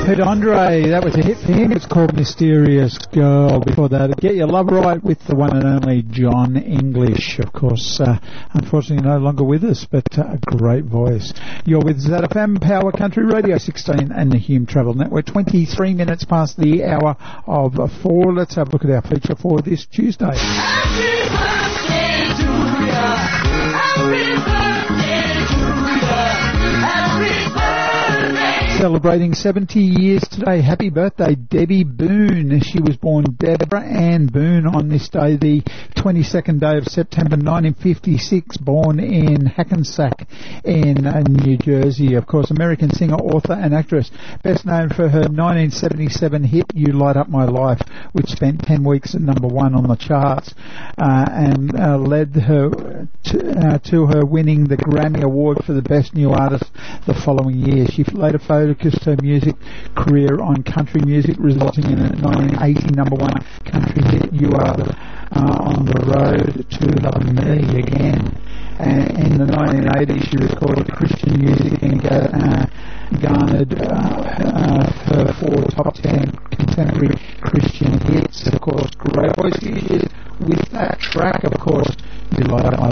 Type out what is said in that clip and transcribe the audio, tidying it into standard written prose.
Pete Andre, that was a hit for him. It's called Mysterious Girl. Before that, Get Your Love Right with the one and only John English. Of course, unfortunately no longer with us, but a great voice. You're with ZFM Power Country Radio 16 and the Hume Travel Network. 23 minutes past the hour of 4. Let's have a look at our feature for this Tuesday. Happy birthday to ya. Happy birthday to ya. Happy birthday. Celebrating 70 years today. Happy birthday, Debbie Boone. She was born Deborah Ann Boone on this day, the 22nd day of September 1956, born in Hackensack in New Jersey. Of course, American singer, author and actress. Best known for her 1977 hit, You Light Up My Life, which spent 10 weeks at number 1 on the charts and led her to her winning the Grammy Award for the Best New Artist the following year. She later focused her music career on country music, resulting in a 1980 number 1 country hit, You Are on the Road to Love Me Again. And in the 1980s, she recorded Christian music and garnered her 4 top 10 contemporary Christian hits. Of course, great voice. With that track, of course, You Light Up My